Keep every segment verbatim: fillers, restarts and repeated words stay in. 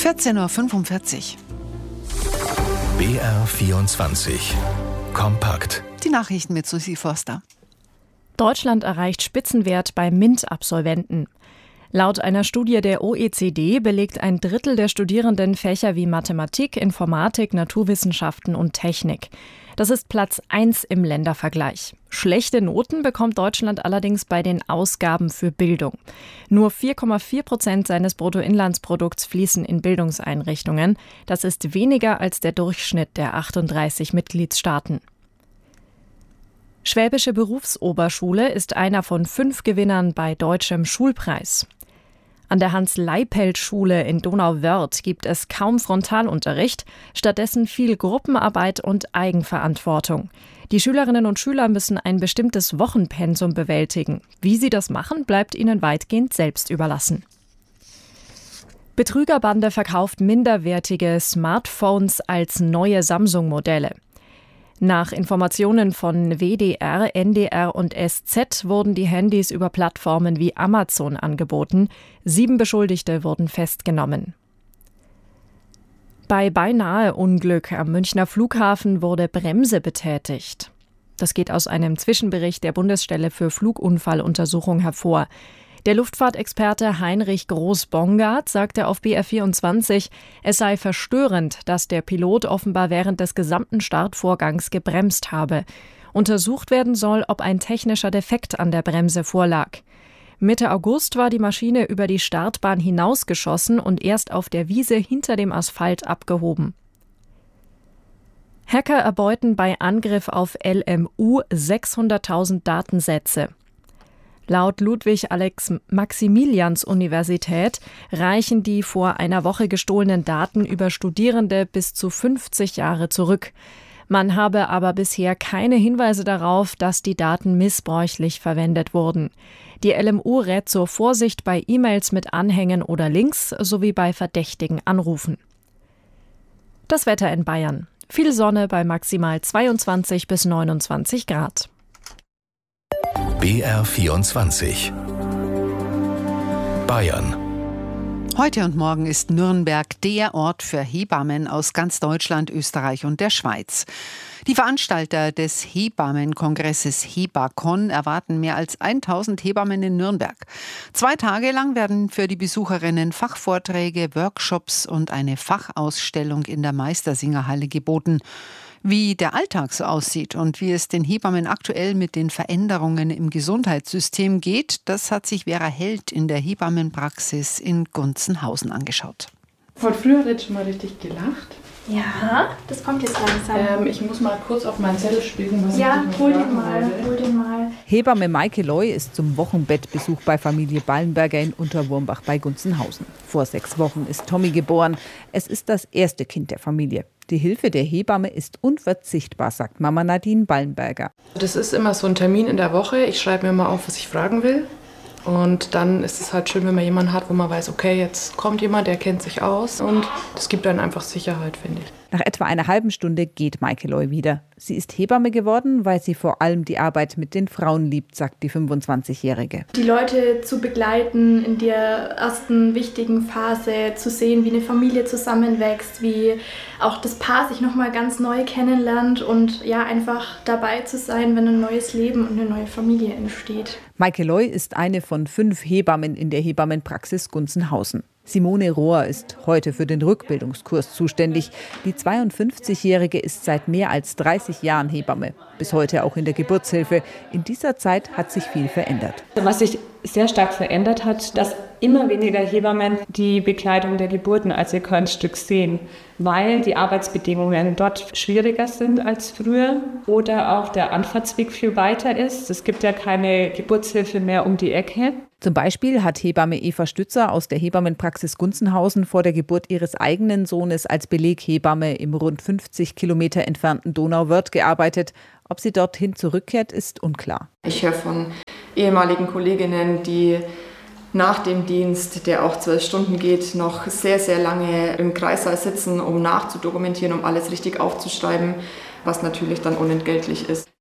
vierzehn Uhr fünfundvierzig. B R vierundzwanzig. Kompakt. Die Nachrichten mit Susi Forster. Deutschland erreicht Spitzenwert bei MINT-Absolventen. Laut einer Studie der O E C D belegt ein Drittel der Studierenden Fächer wie Mathematik, Informatik, Naturwissenschaften und Technik. Das ist Platz eins im Ländervergleich. Schlechte Noten bekommt Deutschland allerdings bei den Ausgaben für Bildung. Nur vier Komma vier Prozent seines Bruttoinlandsprodukts fließen in Bildungseinrichtungen. Das ist weniger als der Durchschnitt der achtunddreißig Mitgliedstaaten. Schwäbische Berufsoberschule ist einer von fünf Gewinnern bei Deutschem Schulpreis. An der Hans-Leipelt-Schule in Donauwörth gibt es kaum Frontalunterricht, stattdessen viel Gruppenarbeit und Eigenverantwortung. Die Schülerinnen und Schüler müssen ein bestimmtes Wochenpensum bewältigen. Wie sie das machen, bleibt ihnen weitgehend selbst überlassen. Betrügerbande verkauft minderwertige Smartphones als neue Samsung-Modelle. Nach Informationen von W D R, N D R und S Z wurden die Handys über Plattformen wie Amazon angeboten. Sieben Beschuldigte wurden festgenommen. Bei Beinahe-Unglück am Münchner Flughafen wurde Bremse betätigt. Das geht aus einem Zwischenbericht der Bundesstelle für Flugunfalluntersuchung hervor. Der Luftfahrtexperte Heinrich Groß-Bongard sagte auf B R vierundzwanzig, es sei verstörend, dass der Pilot offenbar während des gesamten Startvorgangs gebremst habe. Untersucht werden soll, ob ein technischer Defekt an der Bremse vorlag. Mitte August war die Maschine über die Startbahn hinausgeschossen und erst auf der Wiese hinter dem Asphalt abgehoben. Hacker erbeuten bei Angriff auf L M U sechshunderttausend Datensätze. Laut Ludwig-Alex-Maximilians-Universität reichen die vor einer Woche gestohlenen Daten über Studierende bis zu fünfzig Jahre zurück. Man habe aber bisher keine Hinweise darauf, dass die Daten missbräuchlich verwendet wurden. Die L M U rät zur Vorsicht bei E-Mails mit Anhängen oder Links sowie bei verdächtigen Anrufen. Das Wetter in Bayern. Viel Sonne bei maximal zweiundzwanzig bis neunundzwanzig Grad. B R vierundzwanzig. Bayern. Heute und morgen ist Nürnberg der Ort für Hebammen aus ganz Deutschland, Österreich und der Schweiz. Die Veranstalter des Hebammenkongresses Hebacon erwarten mehr als tausend Hebammen in Nürnberg. Zwei Tage lang werden für die Besucherinnen Fachvorträge, Workshops und eine Fachausstellung in der Meistersingerhalle geboten. Wie der Alltag so aussieht und wie es den Hebammen aktuell mit den Veränderungen im Gesundheitssystem geht, das hat sich Vera Held in der Hebammenpraxis in Gunzenhausen angeschaut. Von früher hat jetzt schon mal richtig gelacht. Ja, das kommt jetzt langsam. Ähm, ich muss mal kurz auf meinen Zettel spicken. Was ja, ich hol den mal, hol den mal. Hebamme Maike Loy ist zum Wochenbettbesuch bei Familie Ballenberger in Unterwurmbach bei Gunzenhausen. Vor sechs Wochen ist Tommy geboren. Es ist das erste Kind der Familie. Die Hilfe der Hebamme ist unverzichtbar, sagt Mama Nadine Ballenberger. Das ist immer so ein Termin in der Woche. Ich schreibe mir mal auf, was ich fragen will. Und dann ist es halt schön, wenn man jemanden hat, wo man weiß, okay, jetzt kommt jemand, der kennt sich aus. Und das gibt dann einfach Sicherheit, finde ich. Nach etwa einer halben Stunde geht Maike Loy wieder. Sie ist Hebamme geworden, weil sie vor allem die Arbeit mit den Frauen liebt, sagt die fünfundzwanzigjährige. Die Leute zu begleiten in der ersten wichtigen Phase, zu sehen, wie eine Familie zusammenwächst, wie auch das Paar sich nochmal ganz neu kennenlernt und ja, einfach dabei zu sein, wenn ein neues Leben und eine neue Familie entsteht. Maike Loy ist eine von fünf Hebammen in der Hebammenpraxis Gunzenhausen. Simone Rohr ist heute für den Rückbildungskurs zuständig. Die zweiundfünfzigjährige ist seit mehr als dreißig Jahren Hebamme, bis heute auch in der Geburtshilfe. In dieser Zeit hat sich viel verändert. Was sich sehr stark verändert hat, dass immer weniger Hebammen die Begleitung der Geburten als ihr Kernstück sehen, weil die Arbeitsbedingungen dort schwieriger sind als früher oder auch der Anfahrtsweg viel weiter ist. Es gibt ja keine Geburtshilfe mehr um die Ecke. Zum Beispiel hat Hebamme Eva Stützer aus der Hebammenpraxis Gunzenhausen vor der Geburt ihres eigenen Sohnes als Beleghebamme im rund fünfzig Kilometer entfernten Donauwörth gearbeitet. Ob sie dorthin zurückkehrt, ist unklar. Ich höre von ehemaligen Kolleginnen, die nach dem Dienst, der auch zwölf Stunden geht, noch sehr, sehr lange im Kreissaal sitzen, um nachzudokumentieren, um alles richtig aufzuschreiben, was natürlich dann unentgeltlich ist.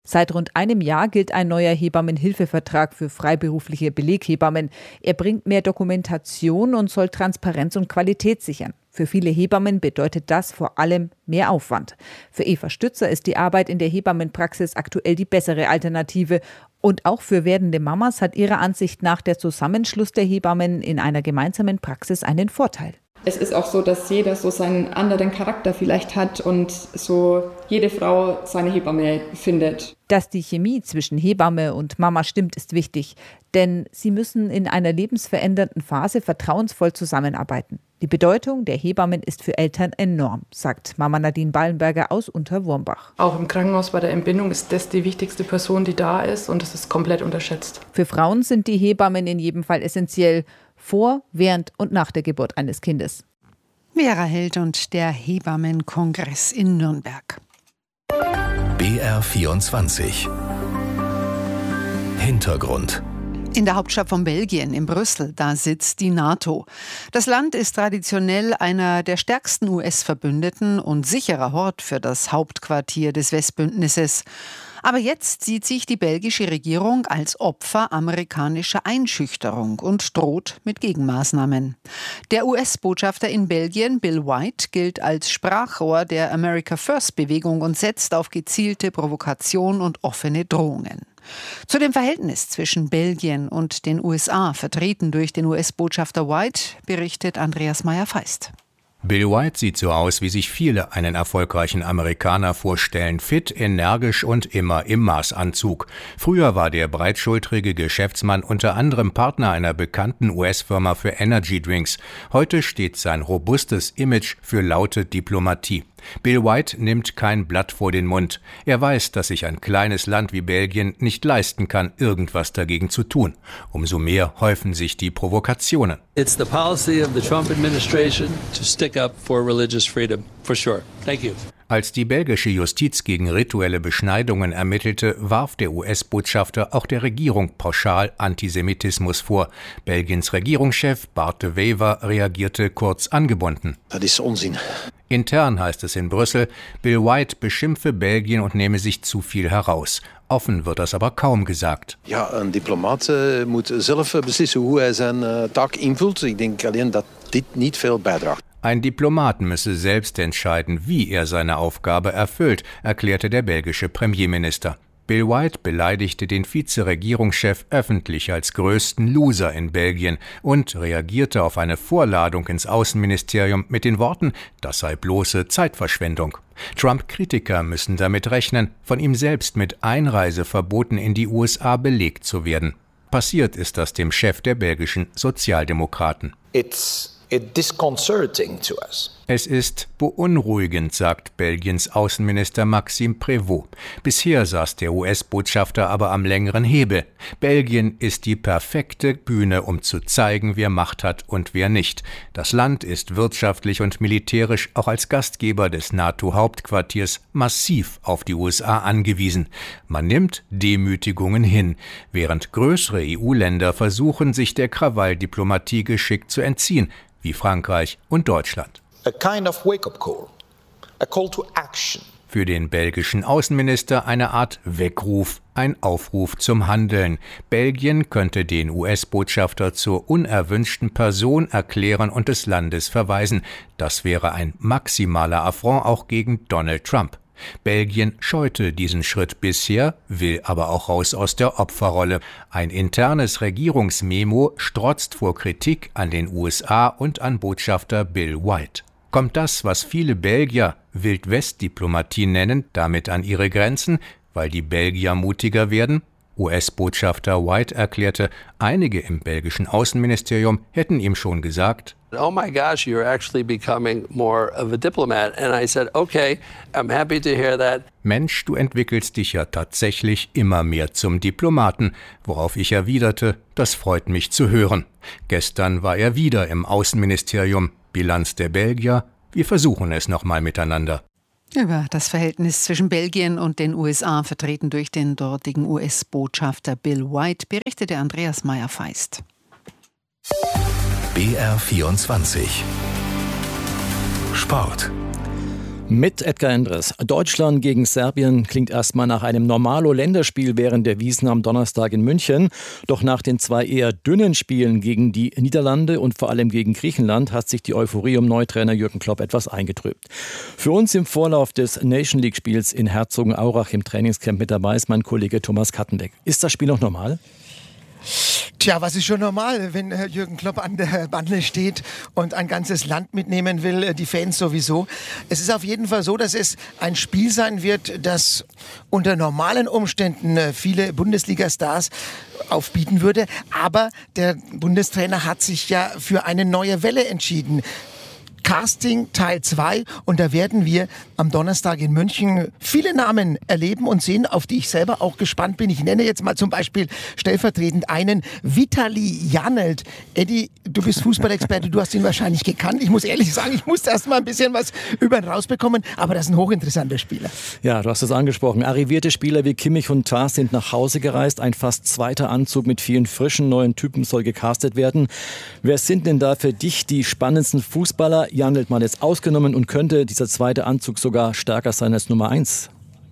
Seit rund einem Jahr gilt ein neuer Hebammenhilfevertrag für freiberufliche Beleghebammen. Er bringt mehr Dokumentation und soll Transparenz und Qualität sichern. Für viele Hebammen bedeutet das vor allem mehr Aufwand. Für Eva Stützer ist die Arbeit in der Hebammenpraxis aktuell die bessere Alternative. Und auch für werdende Mamas hat ihrer Ansicht nach der Zusammenschluss der Hebammen in einer gemeinsamen Praxis einen Vorteil. Es ist auch so, dass jeder so seinen anderen Charakter vielleicht hat und so jede Frau seine Hebamme findet. Dass die Chemie zwischen Hebamme und Mama stimmt, ist wichtig. Denn sie müssen in einer lebensverändernden Phase vertrauensvoll zusammenarbeiten. Die Bedeutung der Hebammen ist für Eltern enorm, sagt Mama Nadine Ballenberger aus Unterwurmbach. Auch im Krankenhaus bei der Entbindung ist das die wichtigste Person, die da ist, und das ist komplett unterschätzt. Für Frauen sind die Hebammen in jedem Fall essentiell, vor, während und nach der Geburt eines Kindes. Vera Held und der Hebammenkongress in Nürnberg. B R vierundzwanzig. Hintergrund. In der Hauptstadt von Belgien, in Brüssel, da sitzt die NATO. Das Land ist traditionell einer der stärksten U S-Verbündeten und sicherer Hort für das Hauptquartier des Westbündnisses. Aber jetzt sieht sich die belgische Regierung als Opfer amerikanischer Einschüchterung und droht mit Gegenmaßnahmen. Der U S-Botschafter in Belgien, Bill White, gilt als Sprachrohr der America First-Bewegung und setzt auf gezielte Provokation und offene Drohungen. Zu dem Verhältnis zwischen Belgien und den U S A, vertreten durch den U S-Botschafter White, berichtet Andreas Meyer-Feist. Bill White sieht so aus, wie sich viele einen erfolgreichen Amerikaner vorstellen. Fit, energisch und immer im Maßanzug. Früher war der breitschultrige Geschäftsmann unter anderem Partner einer bekannten U S-Firma für Energy Drinks. Heute steht sein robustes Image für laute Diplomatie. Bill White nimmt kein Blatt vor den Mund. Er weiß, dass sich ein kleines Land wie Belgien nicht leisten kann, irgendwas dagegen zu tun. Umso mehr häufen sich die Provokationen. It's the policy of the Trump administration to stick up for religious freedom, for sure. Thank you. Als die belgische Justiz gegen rituelle Beschneidungen ermittelte, warf der U S-Botschafter auch der Regierung pauschal Antisemitismus vor. Belgiens Regierungschef Bart de Wever reagierte kurz angebunden. Das ist Unsinn. Intern heißt es in Brüssel, Bill White beschimpfe Belgien und nehme sich zu viel heraus. Offen wird das aber kaum gesagt. Ja, ein Diplomat uh, moet zelf beslissen hoe hij zijn uh, taak invult. Ik denk alleen dat dit niet veel bijdraagt. Ein Diplomat müsse selbst entscheiden, wie er seine Aufgabe erfüllt, erklärte der belgische Premierminister. Bill White beleidigte den Vizeregierungschef öffentlich als größten Loser in Belgien und reagierte auf eine Vorladung ins Außenministerium mit den Worten, das sei bloße Zeitverschwendung. Trump-Kritiker müssen damit rechnen, von ihm selbst mit Einreiseverboten in die U S A belegt zu werden. Passiert ist das dem Chef der belgischen Sozialdemokraten. It's disconcerting to us. Es ist beunruhigend, sagt Belgiens Außenminister Maxime Prévost. Bisher saß der U S-Botschafter aber am längeren Hebel. Belgien ist die perfekte Bühne, um zu zeigen, wer Macht hat und wer nicht. Das Land ist wirtschaftlich und militärisch auch als Gastgeber des NATO-Hauptquartiers massiv auf die U S A angewiesen. Man nimmt Demütigungen hin, während größere E U-Länder versuchen, sich der Krawalldiplomatie geschickt zu entziehen, wie Frankreich und Deutschland. A kind of wake-up call, a call to action. Für den belgischen Außenminister eine Art Weckruf, ein Aufruf zum Handeln. Belgien könnte den U S-Botschafter zur unerwünschten Person erklären und des Landes verweisen. Das wäre ein maximaler Affront auch gegen Donald Trump. Belgien scheute diesen Schritt bisher, will aber auch raus aus der Opferrolle. Ein internes Regierungsmemo strotzt vor Kritik an den U S A und an Botschafter Bill White. Kommt das, was viele Belgier Wild-West-Diplomatie nennen, damit an ihre Grenzen, weil die Belgier mutiger werden? U S-Botschafter White erklärte, einige im belgischen Außenministerium hätten ihm schon gesagt: Oh my gosh, you're actually becoming more of a diplomat. And I said, okay, I'm happy to hear that. Mensch, du entwickelst dich ja tatsächlich immer mehr zum Diplomaten, worauf ich erwiderte, das freut mich zu hören. Gestern war er wieder im Außenministerium. Bilanz der Belgier, wir versuchen es nochmal miteinander. Über das Verhältnis zwischen Belgien und den U S A, vertreten durch den dortigen U S-Botschafter Bill White, berichtete Andreas Meyer-Feist. B R vierundzwanzig. Sport. Mit Edgar Endres. Deutschland gegen Serbien klingt erstmal nach einem Normalo-Länderspiel während der Wiesn am Donnerstag in München. Doch nach den zwei eher dünnen Spielen gegen die Niederlande und vor allem gegen Griechenland hat sich die Euphorie um Neutrainer Jürgen Klopp etwas eingetrübt. Für uns im Vorlauf des Nation League-Spiels in Herzogenaurach im Trainingscamp mit dabei ist mein Kollege Thomas Kattenbeck. Ist das Spiel noch normal? Tja, was ist schon normal, wenn Jürgen Klopp an der Bande steht und ein ganzes Land mitnehmen will, die Fans sowieso. Es ist auf jeden Fall so, dass es ein Spiel sein wird, das unter normalen Umständen viele Bundesliga-Stars aufbieten würde. Aber der Bundestrainer hat sich ja für eine neue Welle entschieden. Casting Teil zwei und da werden wir am Donnerstag in München viele Namen erleben und sehen, auf die ich selber auch gespannt bin. Ich nenne jetzt mal zum Beispiel stellvertretend einen Vitali Janelt. Eddie, du bist Fußballexperte, du hast ihn wahrscheinlich gekannt. Ich muss ehrlich sagen, ich musste erst mal ein bisschen was über ihn rausbekommen, aber das ist ein hochinteressanter Spieler. Ja, du hast es angesprochen. Arrivierte Spieler wie Kimmich und Tah sind nach Hause gereist. Ein fast zweiter Anzug mit vielen frischen neuen Typen soll gecastet werden. Wer sind denn da für dich die spannendsten Fußballer? Janelt mal jetzt ausgenommen und könnte dieser zweite Anzug sogar stärker sein als Nummer eins?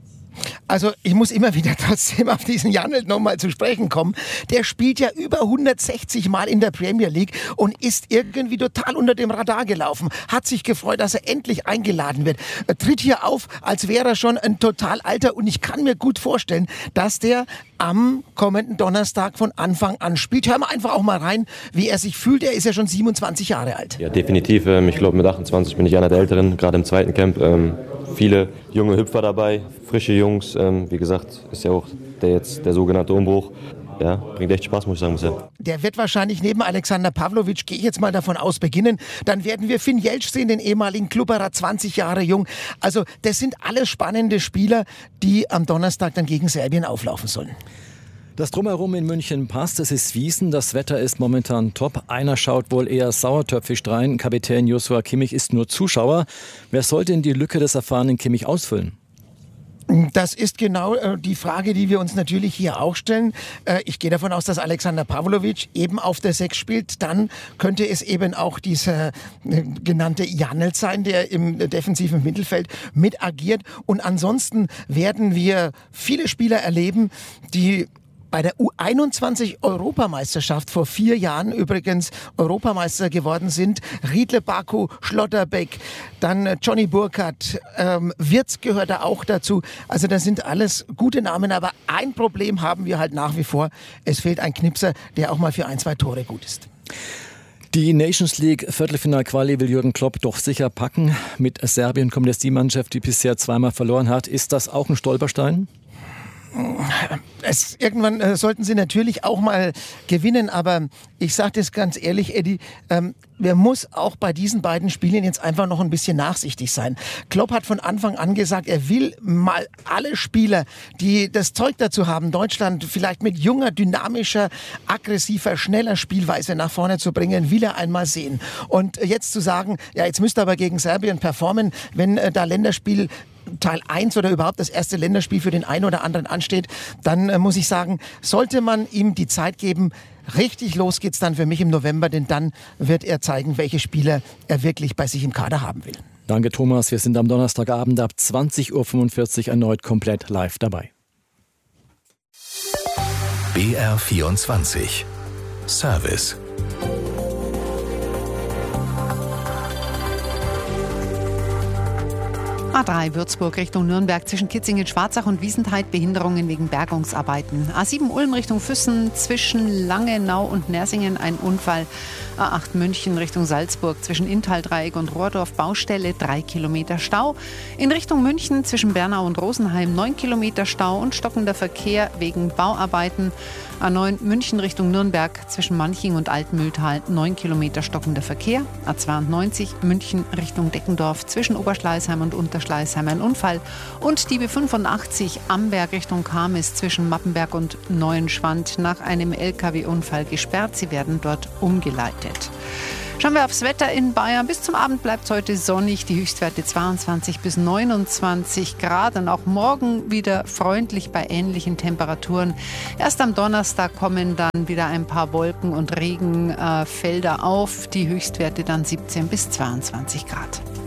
Also ich muss immer wieder trotzdem auf diesen Janelt nochmal zu sprechen kommen. Der spielt ja über hundertsechzig Mal in der Premier League und ist irgendwie total unter dem Radar gelaufen. Hat sich gefreut, dass er endlich eingeladen wird. Er tritt hier auf, als wäre er schon ein total alter und ich kann mir gut vorstellen, dass der am kommenden Donnerstag von Anfang an spielt. Hören wir einfach auch mal rein, wie er sich fühlt. Er ist ja schon siebenundzwanzig Jahre alt. Ja, definitiv. Ich glaube, mit achtundzwanzig bin ich einer der Älteren, gerade im zweiten Camp. Viele junge Hüpfer dabei, frische Jungs. Wie gesagt, ist ja auch der jetzt der sogenannte Umbruch. Ja, bringt echt Spaß, muss ich sagen, bisher. Der wird wahrscheinlich neben Alexander Pavlovic, gehe ich jetzt mal davon aus, beginnen. Dann werden wir Finn Jeltsch sehen, den ehemaligen Klubberer, zwanzig Jahre jung. Also das sind alles spannende Spieler, die am Donnerstag dann gegen Serbien auflaufen sollen. Das Drumherum in München passt. Es ist Wiesn. Das Wetter ist momentan top. Einer schaut wohl eher sauertöpfig rein. Kapitän Joshua Kimmich ist nur Zuschauer. Wer soll denn die Lücke des erfahrenen Kimmich ausfüllen? Das ist genau äh, die Frage, die wir uns natürlich hier auch stellen. Äh, ich gehe davon aus, dass Alexander Pavlovic eben auf der Sechs spielt. Dann könnte es eben auch dieser äh, genannte Janelt sein, der im äh, defensiven Mittelfeld mit agiert. Und ansonsten werden wir viele Spieler erleben, die bei der U einundzwanzig-Europameisterschaft vor vier Jahren übrigens Europameister geworden sind. Riedle Baku, Schlotterbeck, dann Johnny Burkhardt, ähm, Wirtz gehört da auch dazu. Also das sind alles gute Namen, aber ein Problem haben wir halt nach wie vor. Es fehlt ein Knipser, der auch mal für ein, zwei Tore gut ist. Die Nations League Viertelfinal-Quali will Jürgen Klopp doch sicher packen. Mit Serbien kommt jetzt die Mannschaft, die bisher zweimal verloren hat. Ist das auch ein Stolperstein? Es, irgendwann äh, sollten sie natürlich auch mal gewinnen, aber ich sage das ganz ehrlich, Eddie, ähm, wer muss auch bei diesen beiden Spielen jetzt einfach noch ein bisschen nachsichtig sein. Klopp hat von Anfang an gesagt, er will mal alle Spieler, die das Zeug dazu haben, Deutschland vielleicht mit junger, dynamischer, aggressiver, schneller Spielweise nach vorne zu bringen, will er einmal sehen. Und jetzt zu sagen, ja, jetzt müsst ihr aber gegen Serbien performen, wenn äh, da Länderspiel Teil eins oder überhaupt das erste Länderspiel für den einen oder anderen ansteht, dann äh, muss ich sagen, sollte man ihm die Zeit geben, richtig los geht's dann für mich im November, denn dann wird er zeigen, welche Spieler er wirklich bei sich im Kader haben will. Danke Thomas, wir sind am Donnerstagabend ab zwanzig Uhr fünfundvierzig erneut komplett live dabei. B R vierundzwanzig Service. A drei Würzburg Richtung Nürnberg zwischen Kitzingen, Schwarzach und Wiesentheid Behinderungen wegen Bergungsarbeiten. A sieben Ulm Richtung Füssen zwischen Langenau und Nersingen ein Unfall. A acht München Richtung Salzburg zwischen Inntal-Dreieck und Rohrdorf Baustelle drei Kilometer Stau. In Richtung München zwischen Bernau und Rosenheim neun Kilometer Stau und stockender Verkehr wegen Bauarbeiten. A neun München Richtung Nürnberg zwischen Manching und Altmühltal neun Kilometer stockender Verkehr. A zweiundneunzig München Richtung Deckendorf zwischen Oberschleißheim und Unterschleißheim ein Unfall. Und die B fünfundachtzig Amberg Richtung Kamis zwischen Mappenberg und Neuenschwand nach einem L K W-Unfall gesperrt. Sie werden dort umgeleitet. Schauen wir aufs Wetter in Bayern. Bis zum Abend bleibt es heute sonnig. Die Höchstwerte zweiundzwanzig bis neunundzwanzig Grad. Und auch morgen wieder freundlich bei ähnlichen Temperaturen. Erst am Donnerstag kommen dann wieder ein paar Wolken- und Regenfelder auf. Die Höchstwerte dann siebzehn bis zweiundzwanzig Grad.